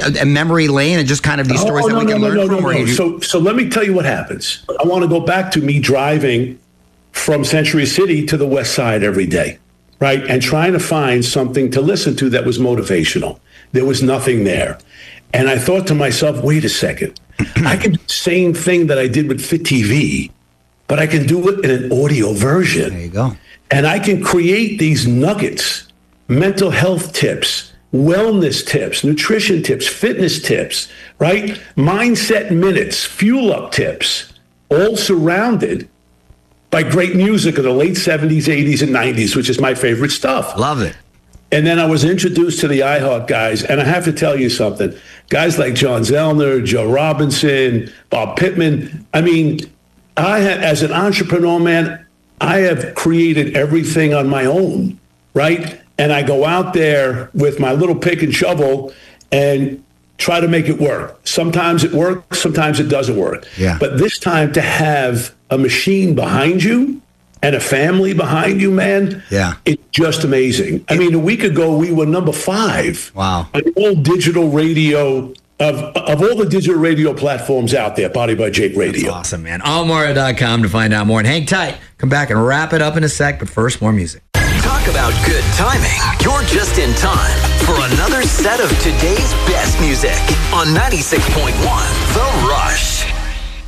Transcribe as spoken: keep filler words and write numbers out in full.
a, a memory lane and just kind of these Oh, stories no, that we no, can no, learn no, from? no, or no. you do- So, so let me tell you what happens. I want to go back to me driving from Century City to the West Side every day, right? And trying to find something to listen to that was motivational. There was nothing there. And I thought to myself, wait a second. I can do the same thing that I did with Fit T V, but I can do it in an audio version. There you go. And I can create these nuggets, mental health tips, wellness tips, nutrition tips, fitness tips, right? Mindset minutes, fuel up tips, all surrounded by great music of the late seventies, eighties, and nineties, which is my favorite stuff. Love it. And then I was introduced to the iHeart guys, and I have to tell you something. Guys like John Zellner, Joe Robinson, Bob Pittman. I mean, I have, as an entrepreneur, man, I have created everything on my own, right? And I go out there with my little pick and shovel and try to make it work. Sometimes it works, sometimes it doesn't work. Yeah. But this time to have a machine behind you and a family behind you, man, Yeah. it's just amazing. I mean, a week ago, we were number five. Wow. On all digital radio, of, of all the digital radio platforms out there, Body by Jake Radio. That's awesome, man. all mario dot com to find out more. And hang tight. Come back and wrap it up in a sec. But first, more music. Talk about good timing. You're just in time for another set of today's best music on ninety-six point one The Rush.